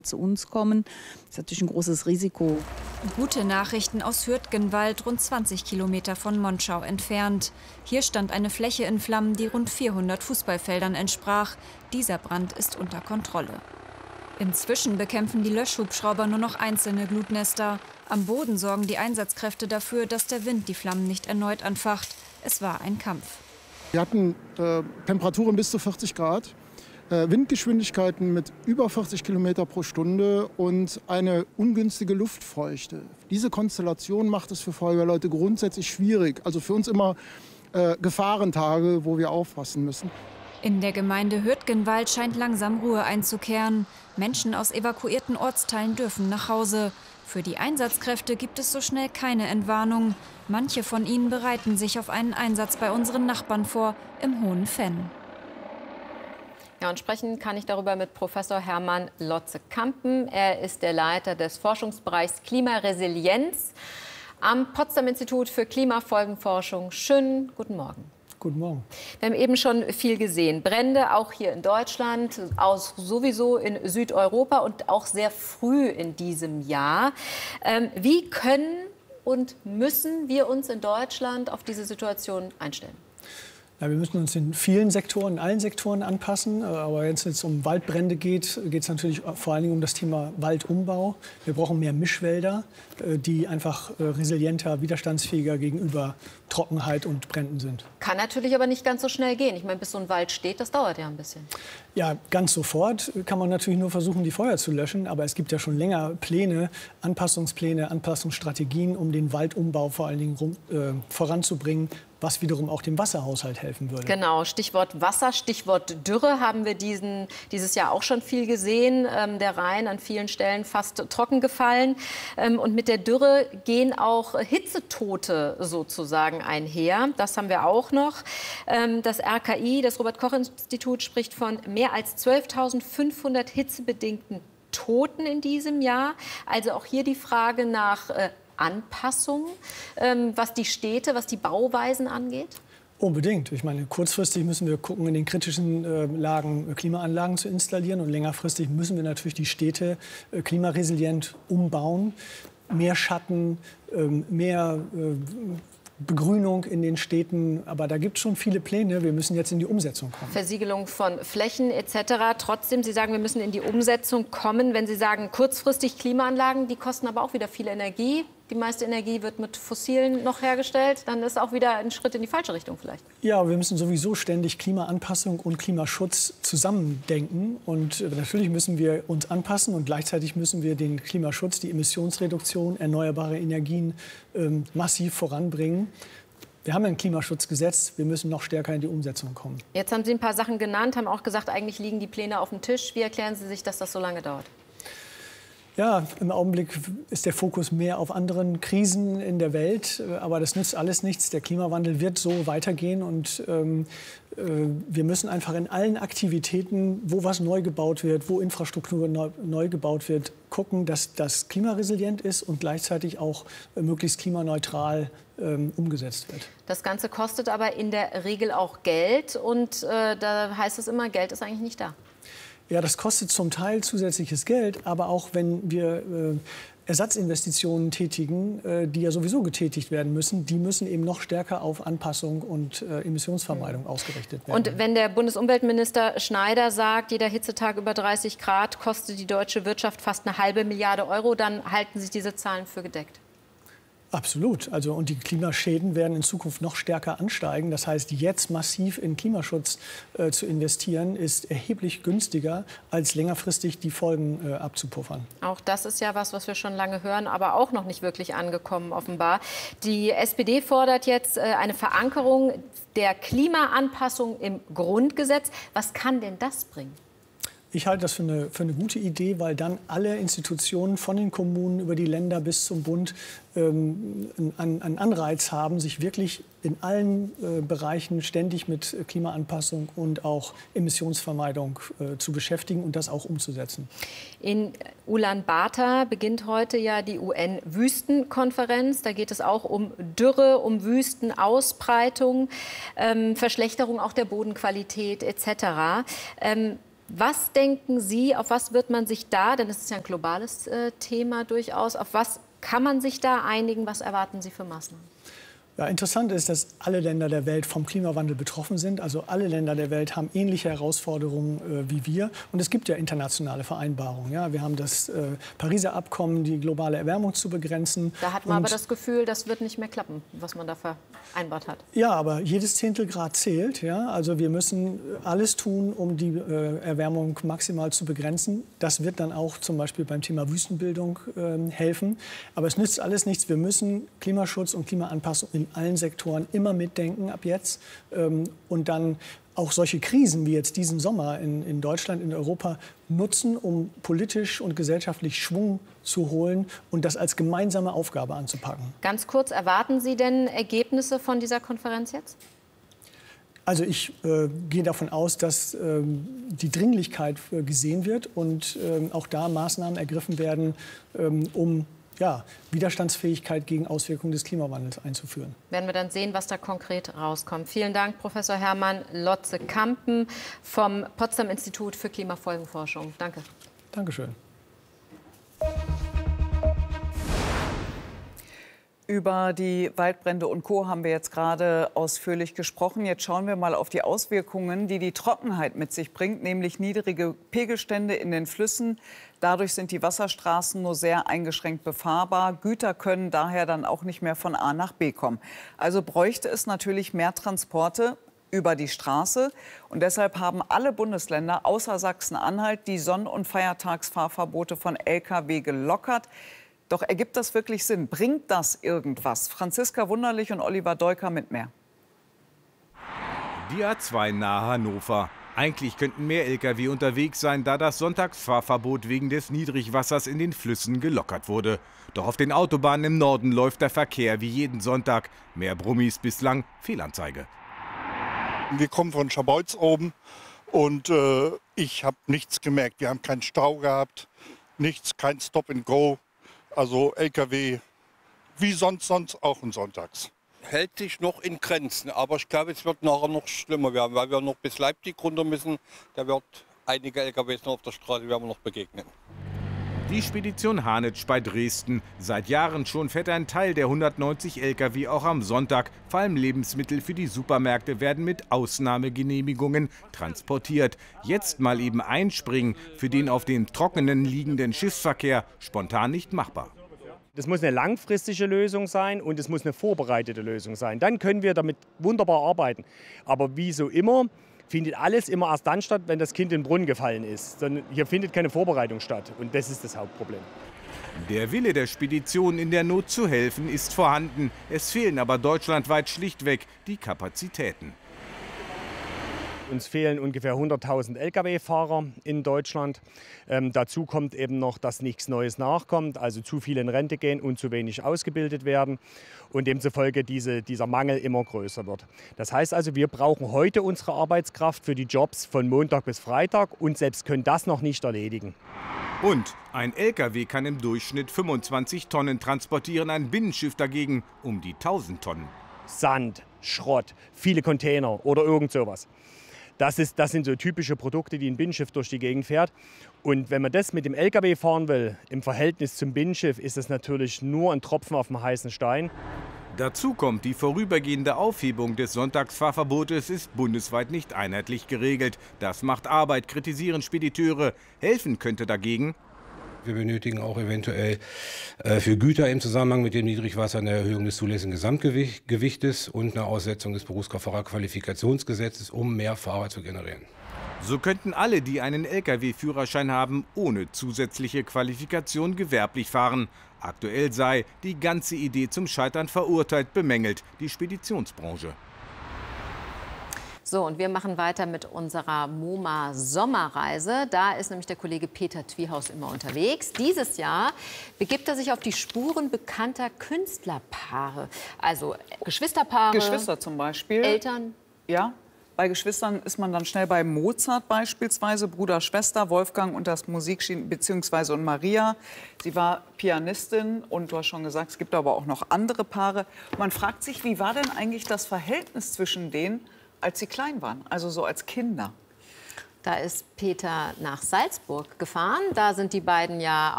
zu uns kommen. Das ist natürlich ein großes Risiko. Gute Nachrichten aus Hürtgenwald, rund 20 Kilometer von Monschau entfernt. Hier stand eine Fläche in Flammen, die rund 400 Fußballfeldern entsprach. Dieser Brand ist unter Kontrolle. Inzwischen bekämpfen die Löschhubschrauber nur noch einzelne Glutnester. Am Boden sorgen die Einsatzkräfte dafür, dass der Wind die Flammen nicht erneut anfacht. Es war ein Kampf. Wir hatten Temperaturen bis zu 40 Grad. Windgeschwindigkeiten mit über 40 Kilometer pro Stunde und eine ungünstige Luftfeuchte. Diese Konstellation macht es für Feuerwehrleute grundsätzlich schwierig. Also für uns immer Gefahrentage, wo wir aufpassen müssen. In der Gemeinde Hürtgenwald scheint langsam Ruhe einzukehren. Menschen aus evakuierten Ortsteilen dürfen nach Hause. Für die Einsatzkräfte gibt es so schnell keine Entwarnung. Manche von ihnen bereiten sich auf einen Einsatz bei unseren Nachbarn vor, im Hohen Venn. Ja, und sprechen kann ich darüber mit Professor Hermann Lotze-Kampen. Er ist der Leiter des Forschungsbereichs Klimaresilienz am Potsdam Institut für Klimafolgenforschung. Schönen guten Morgen. Guten Morgen. Wir haben eben schon viel gesehen. Brände auch hier in Deutschland, sowieso in Südeuropa und auch sehr früh in diesem Jahr. Wie können und müssen wir uns in Deutschland auf diese Situation einstellen? Ja, wir müssen uns in vielen Sektoren, in allen Sektoren anpassen. Aber wenn es jetzt um Waldbrände geht, geht es natürlich vor allen Dingen um das Thema Waldumbau. Wir brauchen mehr Mischwälder, die einfach resilienter, widerstandsfähiger gegenüber Trockenheit und Bränden sind. Kann natürlich aber nicht ganz so schnell gehen. Ich meine, bis so ein Wald steht, das dauert ja ein bisschen. Ja, ganz sofort kann man natürlich nur versuchen, die Feuer zu löschen. Aber es gibt ja schon länger Pläne, Anpassungsstrategien, um den Waldumbau vor allen Dingen voranzubringen, was wiederum auch dem Wasserhaushalt helfen würde. Genau, Stichwort Wasser, Stichwort Dürre haben wir dieses Jahr auch schon viel gesehen. Der Rhein an vielen Stellen fast trocken gefallen. Und mit der Dürre gehen auch Hitzetote sozusagen einher. Das haben wir auch noch. Das RKI, das Robert-Koch-Institut, spricht von mehr als 12.500 hitzebedingten Toten in diesem Jahr. Also auch hier die Frage nach Anpassung, was die Städte, was die Bauweisen angeht? Unbedingt. Ich meine, kurzfristig müssen wir gucken, in den kritischen Lagen Klimaanlagen zu installieren. Und längerfristig müssen wir natürlich die Städte klimaresilient umbauen. Mehr Schatten, mehr Begrünung in den Städten. Aber da gibt es schon viele Pläne. Wir müssen jetzt in die Umsetzung kommen. Versiegelung von Flächen etc. Trotzdem, Sie sagen, wir müssen in die Umsetzung kommen. Wenn Sie sagen, kurzfristig Klimaanlagen, die kosten aber auch wieder viel Energie. Die meiste Energie wird mit Fossilen noch hergestellt. Dann ist auch wieder ein Schritt in die falsche Richtung vielleicht. Ja, wir müssen sowieso ständig Klimaanpassung und Klimaschutz zusammendenken. Und natürlich müssen wir uns anpassen und gleichzeitig müssen wir den Klimaschutz, die Emissionsreduktion, erneuerbare Energien massiv voranbringen. Wir haben ein Klimaschutzgesetz, wir müssen noch stärker in die Umsetzung kommen. Jetzt haben Sie ein paar Sachen genannt, haben auch gesagt, eigentlich liegen die Pläne auf dem Tisch. Wie erklären Sie sich, dass das so lange dauert? Ja, im Augenblick ist der Fokus mehr auf anderen Krisen in der Welt. Aber das nützt alles nichts. Der Klimawandel wird so weitergehen. Und wir müssen einfach in allen Aktivitäten, wo was neu gebaut wird, wo Infrastruktur neu gebaut wird, gucken, dass das klimaresilient ist und gleichzeitig auch möglichst klimaneutral umgesetzt wird. Das Ganze kostet aber in der Regel auch Geld. Und da heißt es immer, Geld ist eigentlich nicht da. Ja, das kostet zum Teil zusätzliches Geld, aber auch wenn wir Ersatzinvestitionen tätigen, die ja sowieso getätigt werden müssen, die müssen eben noch stärker auf Anpassung und Emissionsvermeidung ausgerichtet werden. Und wenn der Bundesumweltminister Schneider sagt, jeder Hitzetag über 30 Grad kostet die deutsche Wirtschaft fast eine halbe Milliarde Euro, dann halten sich diese Zahlen für gedeckt? Absolut. Also, und die Klimaschäden werden in Zukunft noch stärker ansteigen. Das heißt, jetzt massiv in Klimaschutz zu investieren, ist erheblich günstiger, als längerfristig die Folgen abzupuffern. Auch das ist ja was wir schon lange hören, aber auch noch nicht wirklich angekommen, offenbar. Die SPD fordert jetzt eine Verankerung der Klimaanpassung im Grundgesetz. Was kann denn das bringen? Ich halte das für eine gute Idee, weil dann alle Institutionen von den Kommunen über die Länder bis zum Bund einen Anreiz haben, sich wirklich in allen Bereichen ständig mit Klimaanpassung und auch Emissionsvermeidung zu beschäftigen und das auch umzusetzen. In Ulaanbaatar beginnt heute ja die UN-Wüstenkonferenz. Da geht es auch um Dürre, um Wüstenausbreitung, Verschlechterung auch der Bodenqualität etc. Was denken Sie, auf was wird man sich da, denn es ist ja ein globales Thema durchaus, auf was kann man sich da einigen? Was erwarten Sie für Maßnahmen? Ja, interessant ist, dass alle Länder der Welt vom Klimawandel betroffen sind. Also alle Länder der Welt haben ähnliche Herausforderungen wie wir. Und es gibt ja internationale Vereinbarungen. Ja, wir haben das Pariser Abkommen, die globale Erwärmung zu begrenzen. Da hat man aber das Gefühl, das wird nicht mehr klappen, was man da vereinbart hat. Ja, aber jedes Zehntelgrad zählt. Ja? Also wir müssen alles tun, um die Erwärmung maximal zu begrenzen. Das wird dann auch zum Beispiel beim Thema Wüstenbildung helfen. Aber es nützt alles nichts. Wir müssen Klimaschutz und Klimaanpassung in allen Sektoren immer mitdenken ab jetzt. Und dann auch solche Krisen wie jetzt diesen Sommer in Deutschland, in Europa nutzen, um politisch und gesellschaftlich Schwung zu holen und das als gemeinsame Aufgabe anzupacken. Ganz kurz, erwarten Sie denn Ergebnisse von dieser Konferenz jetzt? Also ich gehe davon aus, dass die Dringlichkeit gesehen wird und auch da Maßnahmen ergriffen werden, um Widerstandsfähigkeit gegen Auswirkungen des Klimawandels einzuführen. Werden wir dann sehen, was da konkret rauskommt. Vielen Dank, Professor Hermann Lotze-Kampen vom Potsdam Institut für Klimafolgenforschung. Danke. Dankeschön. Über die Waldbrände und Co. haben wir jetzt gerade ausführlich gesprochen. Jetzt schauen wir mal auf die Auswirkungen, die die Trockenheit mit sich bringt, nämlich niedrige Pegelstände in den Flüssen. Dadurch sind die Wasserstraßen nur sehr eingeschränkt befahrbar. Güter können daher dann auch nicht mehr von A nach B kommen. Also bräuchte es natürlich mehr Transporte über die Straße. Und deshalb haben alle Bundesländer außer Sachsen-Anhalt die Sonn- und Feiertagsfahrverbote von Lkw gelockert. Doch ergibt das wirklich Sinn? Bringt das irgendwas? Franziska Wunderlich und Oliver Deuker mit mehr. Die A2 nahe Hannover. Eigentlich könnten mehr Lkw unterwegs sein, da das Sonntagsfahrverbot wegen des Niedrigwassers in den Flüssen gelockert wurde. Doch auf den Autobahnen im Norden läuft der Verkehr wie jeden Sonntag. Mehr Brummis bislang Fehlanzeige. Wir kommen von Schabolz oben und ich habe nichts gemerkt. Wir haben keinen Stau gehabt, nichts, kein Stop and Go. Also Lkw wie sonst auch und sonntags. Hält sich noch in Grenzen, aber ich glaube, es wird nachher noch schlimmer werden, weil wir noch bis Leipzig runter müssen. Da wird einige Lkws noch auf der Straße werden wir noch begegnen. Die Spedition Hanitsch bei Dresden. Seit Jahren schon fährt ein Teil der 190 Lkw auch am Sonntag. Vor allem Lebensmittel für die Supermärkte werden mit Ausnahmegenehmigungen transportiert. Jetzt mal eben einspringen, für den auf dem Trockenen liegenden Schiffsverkehr spontan nicht machbar. Das muss eine langfristige Lösung sein und es muss eine vorbereitete Lösung sein. Dann können wir damit wunderbar arbeiten. Aber wie so immer findet alles immer erst dann statt, wenn das Kind in den Brunnen gefallen ist. Hier findet keine Vorbereitung statt und das ist das Hauptproblem. Der Wille der Spedition, in der Not zu helfen, ist vorhanden. Es fehlen aber deutschlandweit schlichtweg die Kapazitäten. Uns fehlen ungefähr 100.000 Lkw-Fahrer in Deutschland. Dazu kommt eben noch, dass nichts Neues nachkommt, also zu viele in Rente gehen und zu wenig ausgebildet werden und demzufolge dieser Mangel immer größer wird. Das heißt also, wir brauchen heute unsere Arbeitskraft für die Jobs von Montag bis Freitag und selbst können das noch nicht erledigen. Und ein Lkw kann im Durchschnitt 25 Tonnen transportieren, ein Binnenschiff dagegen um die 1000 Tonnen. Sand, Schrott, viele Container oder irgend sowas. Das sind so typische Produkte, die ein Binnenschiff durch die Gegend fährt. Und wenn man das mit dem Lkw fahren will, im Verhältnis zum Binnenschiff, ist das natürlich nur ein Tropfen auf dem heißen Stein. Dazu kommt, die vorübergehende Aufhebung des Sonntagsfahrverbotes ist bundesweit nicht einheitlich geregelt. Das macht Arbeit, kritisieren Spediteure. Helfen könnte dagegen: Wir benötigen auch eventuell für Güter im Zusammenhang mit dem Niedrigwasser eine Erhöhung des zulässigen Gesamtgewichtes und eine Aussetzung des Berufskraftfahrerqualifikationsgesetzes, um mehr Fahrer zu generieren. So könnten alle, die einen Lkw-Führerschein haben, ohne zusätzliche Qualifikation gewerblich fahren. Aktuell sei die ganze Idee zum Scheitern verurteilt, bemängelt die Speditionsbranche. So, und wir machen weiter mit unserer MoMA-Sommerreise. Da ist nämlich der Kollege Peter Twiehaus immer unterwegs. Dieses Jahr begibt er sich auf die Spuren bekannter Künstlerpaare. Also Geschwisterpaare. Geschwister zum Beispiel. Eltern. Ja, bei Geschwistern ist man dann schnell bei Mozart beispielsweise. Bruder, Schwester, Wolfgang und das Musikgenie beziehungsweise und Maria. Sie war Pianistin und du hast schon gesagt, es gibt aber auch noch andere Paare. Man fragt sich, wie war denn eigentlich das Verhältnis zwischen denen, als sie klein waren, also so als Kinder? Da ist Peter nach Salzburg gefahren. Da sind die beiden ja